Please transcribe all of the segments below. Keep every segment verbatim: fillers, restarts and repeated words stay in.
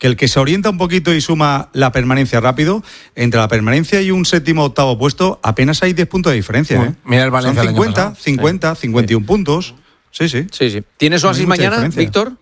que el que se orienta un poquito y suma la permanencia rápido, entre la permanencia y un séptimo octavo puesto, apenas hay diez puntos de diferencia. ¿eh? Mira el Valencia. Son cincuenta, cincuenta, sí. cincuenta y uno puntos. Sí, sí. sí, sí. ¿Tienes oasis no mañana, diferencia. Víctor?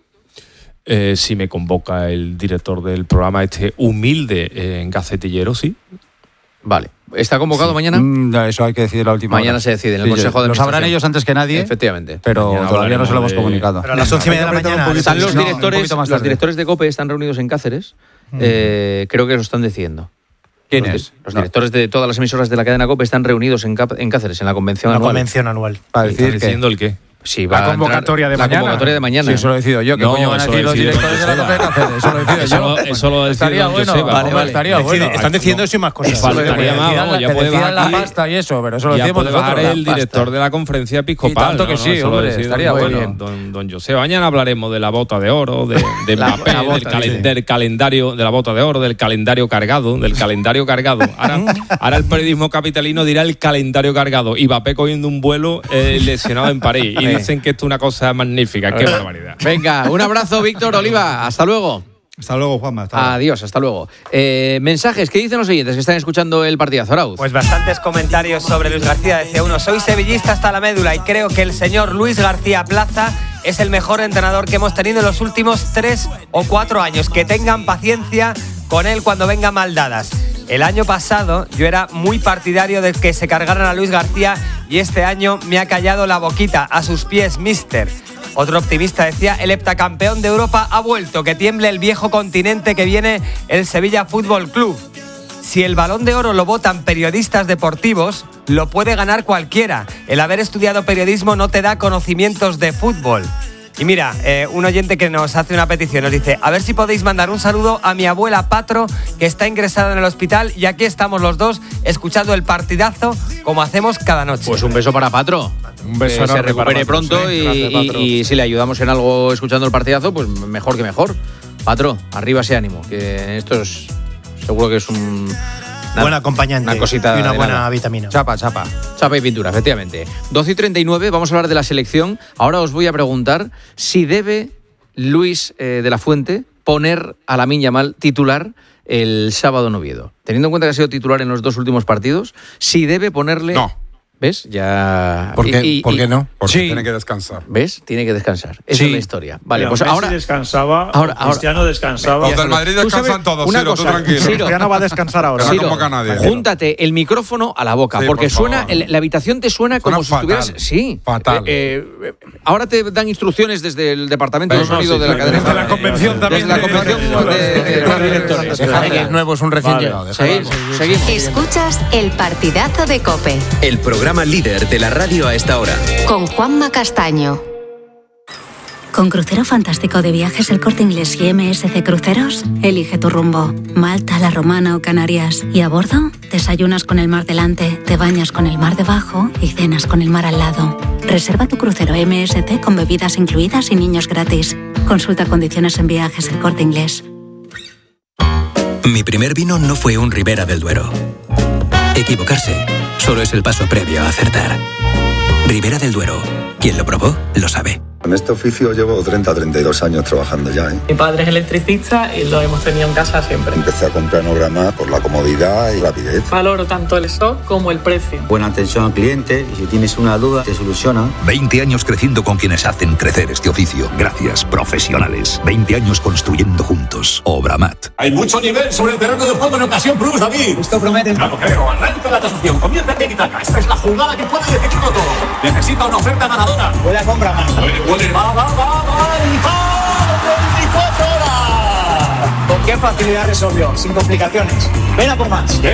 Eh, si me convoca el director del programa este humilde eh, en Gacetillero, sí. Vale. ¿Está convocado sí. mañana? Mm, eso hay que decidir la última Mañana hora. se decide en el sí, Consejo de Lo sabrán ellos antes que nadie. Efectivamente. Pero mañana todavía no se lo hemos de... comunicado. Pero a las once y media de la mañana. Están los no, directores, los directores de COPE están reunidos en Cáceres. Mm. Eh, creo que lo están decidiendo. ¿Quiénes? Los no. directores de todas las emisoras de la cadena COPE están reunidos en, Cap- en Cáceres, en la convención la anual. La convención anual. Para decir diciendo el qué. Sí, va la convocatoria a de la mañana. convocatoria de mañana. Sí, eso lo decido yo. ¿Qué no, coño van a decir los directores de la COPE de Cáceres? Eso lo decido eso yo. Lo, eso lo estaría bueno. Joseba. Vale, vale. Estaría Decide, bueno. Están decidiendo eso y más cosas. Faltaría más, vamos, ya puede bajar la pasta y eso, pero eso lo decimos nosotros. Ya puede bajar el la director pasta. de la conferencia episcopal. Y tanto que no, sí, no, hombre, decide, estaría don, bueno. Don, don José, mañana hablaremos de la bota de oro, de, de la, Mbappé, la bota, del, calen, sí. del calendario, de la bota de oro, del calendario cargado, del calendario cargado. Ahora, ahora el periodismo capitalino dirá el calendario cargado. Y Mbappé cogiendo un vuelo eh, lesionado en París. Y dicen que esto es una cosa magnífica. Qué barbaridad. Venga, un abrazo, Víctor Oliva. Hasta luego. Hasta luego, Juanma. Hasta luego. Adiós, hasta luego. Eh, mensajes, ¿qué dicen los oyentes que están escuchando el partidazo, Arauz? Pues bastantes comentarios sobre Luis García. Decía uno, soy sevillista hasta la médula y creo que el señor Luis García Plaza es el mejor entrenador que hemos tenido en los últimos tres o cuatro años. Que tengan paciencia con él cuando venga mal dadas. El año pasado yo era muy partidario de que se cargaran a Luis García y este año me ha callado la boquita. A sus pies, mister. Otro optimista decía, el heptacampeón de Europa ha vuelto, que tiemble el viejo continente que viene el Sevilla Fútbol Club. Si el Balón de Oro lo votan periodistas deportivos, lo puede ganar cualquiera. El haber estudiado periodismo no te da conocimientos de fútbol. Y mira, eh, un oyente que nos hace una petición, nos dice, a ver si podéis mandar un saludo a mi abuela Patro, que está ingresada en el hospital, y aquí estamos los dos escuchando el partidazo como hacemos cada noche. Pues un beso para Patro. Un beso que se recupere para pronto Patro, sí. y, Gracias, y, Patro. y si le ayudamos en algo escuchando el partidazo, pues mejor que mejor. Patro, arriba ese ánimo, que esto es seguro que es un... Una, buen acompañante una cosita y una de buena nada. vitamina. Chapa, chapa. Chapa y pintura, efectivamente. doce y treinta y nueve, vamos a hablar de la selección. Ahora os voy a preguntar si debe Luis eh, de la Fuente poner a Lamine Yamal titular el sábado en Oviedo. Teniendo en cuenta que ha sido titular en los dos últimos partidos, si debe ponerle... No. ¿Ves? Ya... ¿Por qué, y, y, ¿por qué no? Porque sí. tiene que descansar. ¿Ves? Tiene que descansar. Esa Sí. es la historia. Vale, Mira, pues Messi ahora... descansaba, ahora- ahora- Cristiano descansaba. Los del Madrid Tú sabes descansan todos, una Ciro, tú cosa, tranquilo. Ciro, Cristiano va a descansar ahora. Que no Ciro, convoca a nadie. júntate el micrófono a la boca, Sí, porque por suena, favor. el- la habitación te suena, Suena como si fatal. estuvieras... Sí. Fatal. Eh, eh, ahora te dan instrucciones desde el departamento de Venga, sonido sí, de la sí, cadena. desde la convención también. Desde la convención de, de- de los directores. Déjame que Venga, el nuevo es un recién Vale. llegado. déjame. Seguimos, seguimos. Escuchas el partidazo de COPE El programa líder de la radio a esta hora. con Juanma Castaño. Con Crucero Fantástico de Viajes El Corte Inglés y M S C Cruceros, elige tu rumbo. Malta, La Romana o Canarias. Y a bordo, desayunas con el mar delante, te bañas con el mar debajo y cenas con el mar al lado. Reserva tu crucero M S C con bebidas incluidas y niños gratis. Consulta condiciones en Viajes El Corte Inglés. Mi primer vino no fue un Ribera del Duero. Equivocarse solo es el paso previo a acertar. Ribera del Duero. Quien lo probó, lo sabe. En este oficio llevo treinta a treinta y dos años trabajando ya, ¿eh? Mi padre es electricista y lo hemos tenido en casa siempre. Empecé a comprar Nograma por la comodidad y rapidez. Valoro tanto el stock como el precio. Buena atención al cliente y si tienes una duda te solucionan. veinte años creciendo con quienes hacen crecer este oficio. Gracias, profesionales. veinte años construyendo juntos. Obramat. Hay mucho nivel sobre el terreno de juego en ocasión plus, David. Esto promete. Claro, creo. Arranca la tasación. Comienza que Esta es la jugada que puede decidirlo todo. Necesita una oferta ganadora. Voy a comprar más. Puede, puede. Va, va, va, va. veinticuatro horas. ¿Con qué facilidad resolvió? Sin complicaciones. Ven a por más.